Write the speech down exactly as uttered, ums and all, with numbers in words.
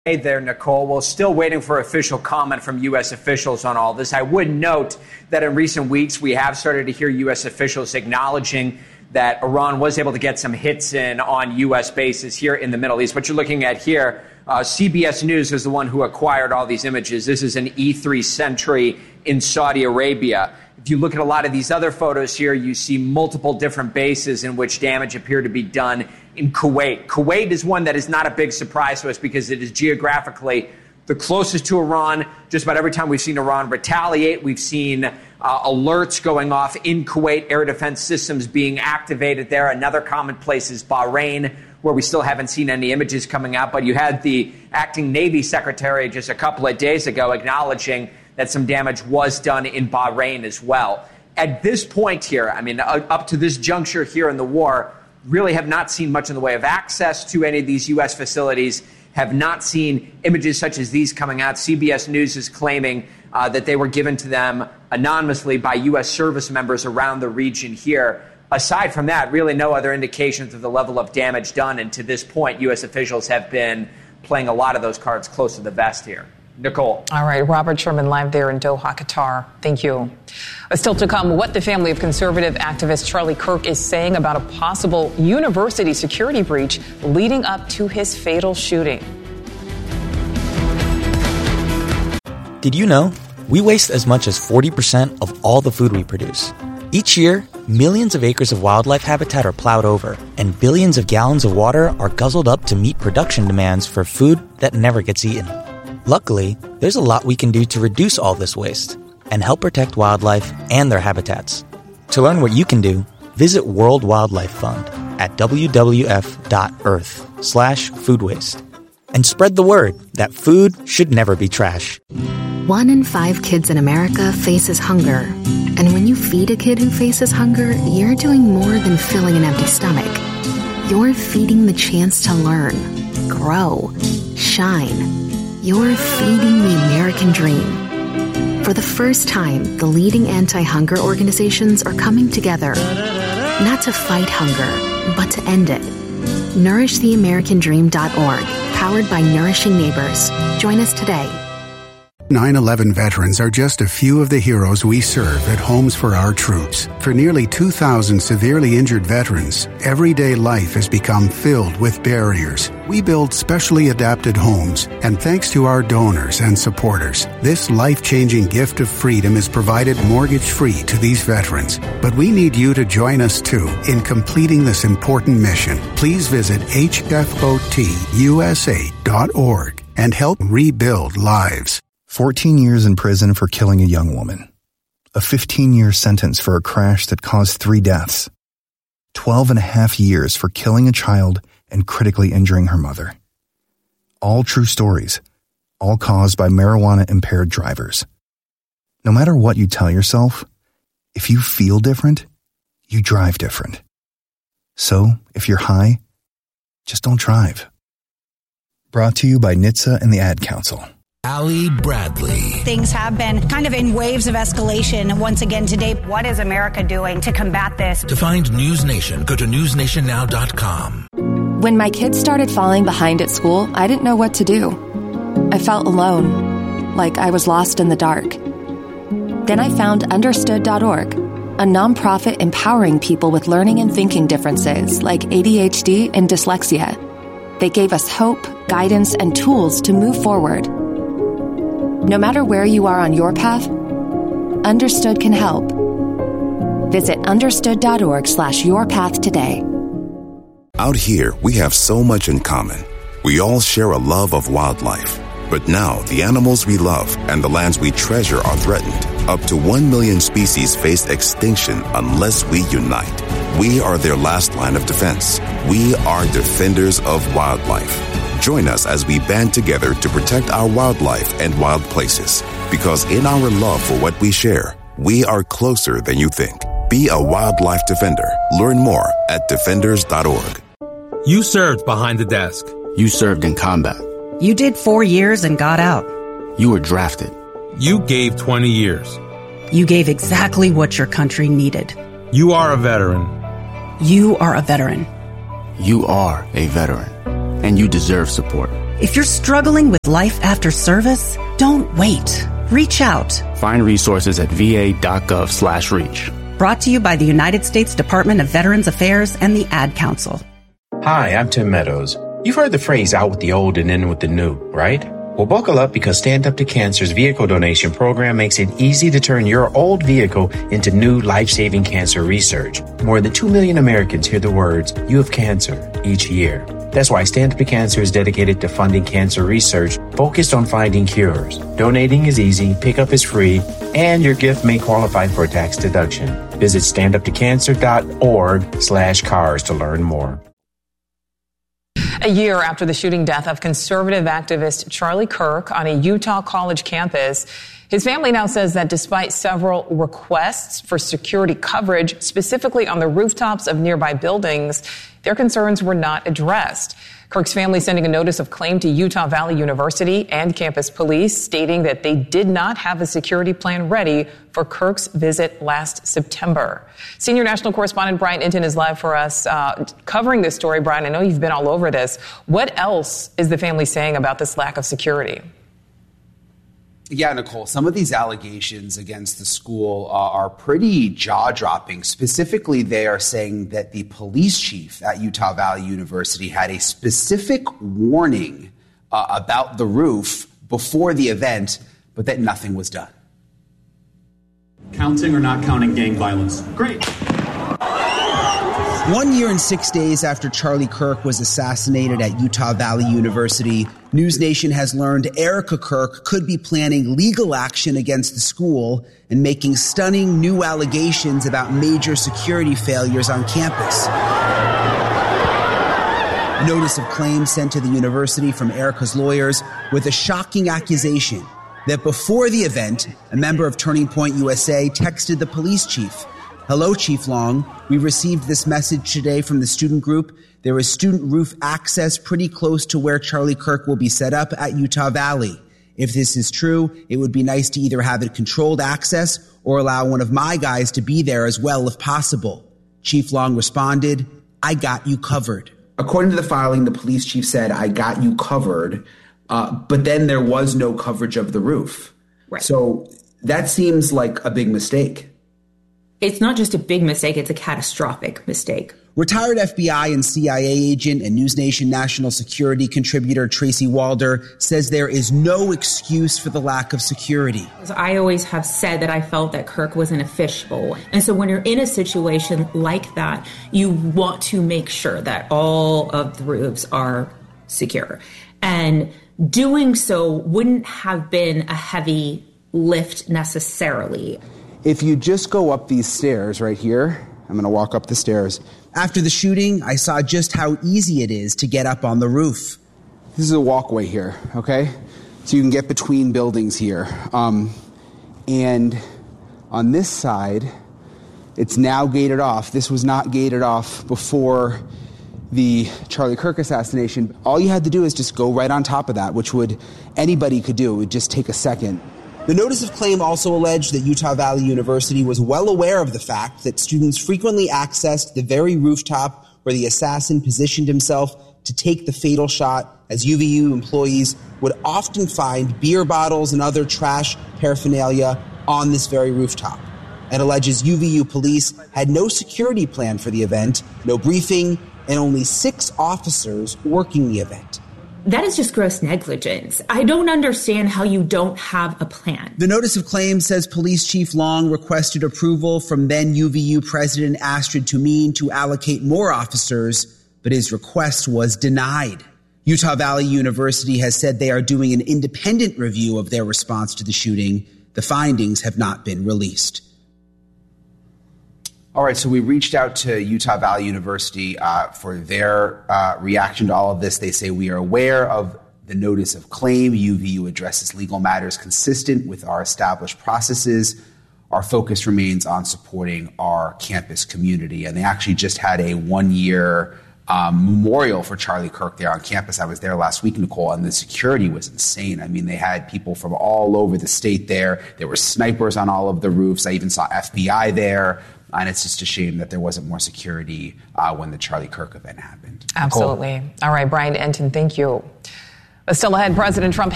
Hey there, Nicole. Well, still waiting for official comment from U S officials on all this. I would note that in recent weeks, we have started to hear U S officials acknowledging that Iran was able to get some hits in on U S bases here in the Middle East. What you're looking at here, uh, C B S News is the one who acquired all these images. This is an E three Sentry in Saudi Arabia. If you look at a lot of these other photos here, you see multiple different bases in which damage appeared to be done in Kuwait. Kuwait is one that is not a big surprise to us because it is geographically the closest to Iran. Just about every time we've seen Iran retaliate, we've seen uh, alerts going off in Kuwait, air defense systems being activated there. Another common place is Bahrain, where we still haven't seen any images coming out. But you had the acting Navy secretary just a couple of days ago acknowledging that some damage was done in Bahrain as well. At this point here, I mean, up to this juncture here in the war, really have not seen much in the way of access to any of these U S facilities, have not seen images such as these coming out. C B S News is claiming uh, that they were given to them anonymously by U S service members around the region here. Aside from that, really no other indications of the level of damage done. And to this point, U S officials have been playing a lot of those cards close to the vest here. Nicole. All right, Robert Sherman live there in Doha, Qatar. Thank you. Still to come, what the family of conservative activist Charlie Kirk is saying about a possible university security breach leading up to his fatal shooting. Did you know we waste as much as forty percent of all the food we produce? Each year, millions of acres of wildlife habitat are plowed over, and billions of gallons of water are guzzled up to meet production demands for food that never gets eaten. Luckily, there's a lot we can do to reduce all this waste and help protect wildlife and their habitats. To learn what you can do, visit World Wildlife Fund at w w f dot earth slash food waste and spread the word that food should never be trash. One in five kids in America faces hunger. And when you feed a kid who faces hunger, you're doing more than filling an empty stomach. You're feeding the chance to learn, grow, shine. You're feeding the American dream. For the first time, the leading anti-hunger organizations are coming together, not to fight hunger, but to end it. nourish the american dream dot org, powered by Nourishing Neighbors. Join us today. nine eleven veterans are just a few of the heroes we serve at Homes for Our Troops. For nearly two thousand severely injured veterans, everyday life has become filled with barriers. We build specially adapted homes, and thanks to our donors and supporters, this life-changing gift of freedom is provided mortgage-free to these veterans. But we need you to join us, too, in completing this important mission. Please visit h f o t u s a dot org and help rebuild lives. fourteen years in prison for killing a young woman. A fifteen-year sentence for a crash that caused three deaths. Twelve and a half years for killing a child and critically injuring her mother. All true stories, all caused by marijuana-impaired drivers. No matter what you tell yourself, if you feel different, you drive different. So, if you're high, just don't drive. Brought to you by N H T S A and the Ad Council. Allie Bradley. Things have been kind of in waves of escalation once again today. What is America doing to combat this? To find News Nation, go to news nation now dot com. When my kids started falling behind at school, I didn't know what to do. I felt alone, like I was lost in the dark. Then I found understood dot org, a nonprofit empowering people with learning and thinking differences like A D H D and dyslexia. They gave us hope, guidance, and tools to move forward. No matter where you are on your path, Understood can help. Visit understood dot org slash your path today. Out here, we have so much in common. We all share a love of wildlife. But now, the animals we love and the lands we treasure are threatened. Up to one million species face extinction unless we unite. We are their last line of defense. We are defenders of wildlife. Join us as we band together to protect our wildlife and wild places. Because in our love for what we share, we are closer than you think. Be a wildlife defender. Learn more at defenders dot org. You served behind the desk. You served in combat. You did four years and got out. You were drafted. You gave twenty years. You gave exactly what your country needed. You are a veteran. You are a veteran. You are a veteran. And you deserve support. If you're struggling with life after service, don't wait. Reach out. Find resources at va.gov slash reach. Brought to you by the United States Department of Veterans Affairs and the Ad Council. Hi, I'm Tim Meadows. You've heard the phrase out with the old and in with the new, right? Well, buckle up because Stand Up to Cancer's vehicle donation program makes it easy to turn your old vehicle into new life-saving cancer research. More than two million Americans hear the words, "You have cancer," each year. That's why Stand Up to Cancer is dedicated to funding cancer research focused on finding cures. Donating is easy, pickup is free, and your gift may qualify for a tax deduction. Visit standuptocancer.org slash cars to learn more. A year after the shooting death of conservative activist Charlie Kirk on a Utah college campus, his family now says that despite several requests for security coverage, specifically on the rooftops of nearby buildings, their concerns were not addressed. Kirk's family sending a notice of claim to Utah Valley University and campus police, stating that they did not have a security plan ready for Kirk's visit last September. Senior national correspondent Brian Inton is live for us, uh, covering this story. Brian, I know you've been all over this. What else is the family saying about this lack of security? Yeah, Nicole, some of these allegations against the school uh, are pretty jaw-dropping. Specifically, they are saying that the police chief at Utah Valley University had a specific warning uh, about the roof before the event, but that nothing was done. Counting or not counting gang violence? Great. One year and six days after Charlie Kirk was assassinated at Utah Valley University, News Nation has learned Erica Kirk could be planning legal action against the school and making stunning new allegations about major security failures on campus. A notice of claim sent to the university from Erica's lawyers with a shocking accusation that before the event, a member of Turning Point U S A texted the police chief. "Hello, Chief Long. We received this message today from the student group. There is student roof access pretty close to where Charlie Kirk will be set up at Utah Valley. If this is true, it would be nice to either have it controlled access or allow one of my guys to be there as well if possible." Chief Long responded, "I got you covered." According to the filing, the police chief said, "I got you covered," uh, but then there was no coverage of the roof. Right. So that seems like a big mistake. It's not just a big mistake, it's a catastrophic mistake. Retired F B I and C I A agent and News Nation national security contributor Tracy Walder says there is no excuse for the lack of security. I always have said that I felt that Kirk was in a fishbowl. And so when you're in a situation like that, you want to make sure that all of the roofs are secure. And doing so wouldn't have been a heavy lift necessarily. If you just go up these stairs right here, I'm going to walk up the stairs. After the shooting, I saw just how easy it is to get up on the roof. This is a walkway here, okay? So you can get between buildings here. Um, and on this side, it's now gated off. This was not gated off before the Charlie Kirk assassination. All you had to do is just go right on top of that, which would anybody could do. It would just take a second. The notice of claim also alleged that Utah Valley University was well aware of the fact that students frequently accessed the very rooftop where the assassin positioned himself to take the fatal shot, as U V U employees would often find beer bottles and other trash paraphernalia on this very rooftop. It alleges U V U police had no security plan for the event, no briefing, and only six officers working the event. That is just gross negligence. I don't understand how you don't have a plan. The notice of claim says Police Chief Long requested approval from then U V U President Astrid Tumeen to allocate more officers, but his request was denied. Utah Valley University has said they are doing an independent review of their response to the shooting. The findings have not been released. All right, so we reached out to Utah Valley University uh, for their uh, reaction to all of this. They say, "We are aware of the notice of claim. U V U addresses legal matters consistent with our established processes. Our focus remains on supporting our campus community." And they actually just had a one-year um, memorial for Charlie Kirk there on campus. I was there last week, Nicole, and the security was insane. I mean, they had people from all over the state there. There were snipers on all of the roofs. I even saw F B I there. And it's just a shame that there wasn't more security uh, when the Charlie Kirk event happened. Absolutely. Nicole. All right, Brian Inton, thank you. Still ahead, President Trump